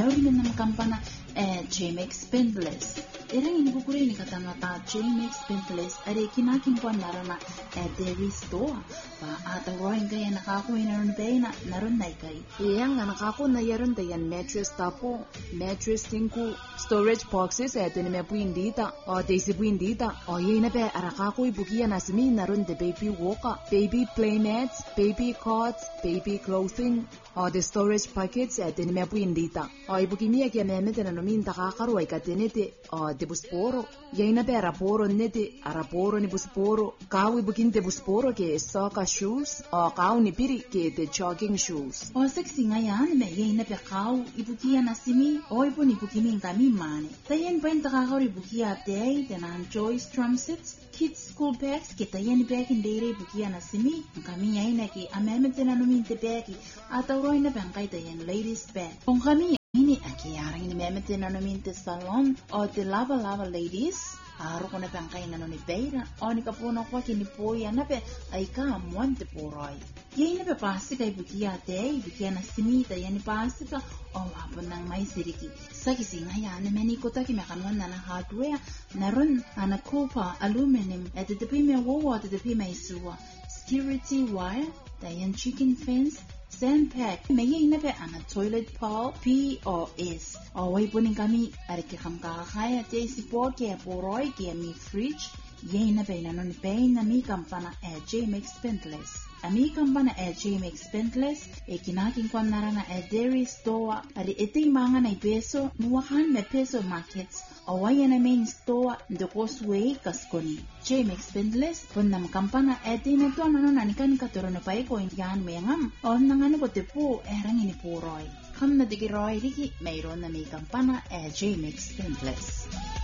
arugin na kampana JMX Spendless. Erang ini bukuri ni kata mata JMX Spendless are kinakin ko narana dairy store pa ata roin kaya nakako inaron na naron na kay yang nakako na yaron tayan mattress tapo mattress tinku storage boxes ni me puindita o desi puindita o yena pe arakako ibukia nasmi naron de baby walker baby playmats baby cots baby clothing o the storage packets ni me puindita o ibukimia kia me metena no min takakaro ay katenete o de busporo yena pe araporo nete araporo ni busporo kawi bukinte busporo ke soccer shoes o kau ni piri ke the jogging shoes o sexy ngayan me yena pe kau ibukia nasimi o ibu ni bukimi ngami mane tayen pen takakaro ibukia day tenan choice drum sets kids school bags kita yen bag in dere bukia nasimi ngami yena ki amemetena no min te bagi atawro ina bangkai tayen ladies bag ngami ini aki yarang ini memetena no min te salon o te lava ladies aro kona bangkai na no ni beira o ni kapono kwa kini poya na pe aika monte poroi yena pe pasika ibukia day bukia nasimi tayen pasika o aponang mai siriki saki singa yana meni kota ki mekanwan na hardware naron ana copper aluminum at the pime wo at the pime suwa security wire tayen chicken fence sandpack meye inape ana toilet pole POS awai puning kami arike kamka kaya te support ke poroi ke mi fridge ye inape nanon pe na mi kampana JMX Spendless ami kampana JMX Spendless kinakin kwa narana dairy store ari ete manga na peso nuwahan me peso markets awai na main store ndokoswe kaskoni JMX Spendless ponnam kampana na to nanon anikan katoro pai ko yan mengam on nangani ko tepu erang ini poroi kam na digi roi digi mayroon na may kampana JMX Spendless